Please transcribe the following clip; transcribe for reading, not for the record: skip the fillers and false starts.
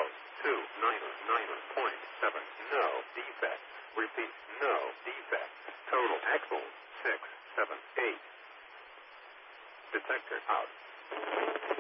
close. 299.7. No defect. Repeat, no defect. Total excellent. 6, 7, 8. Detector out.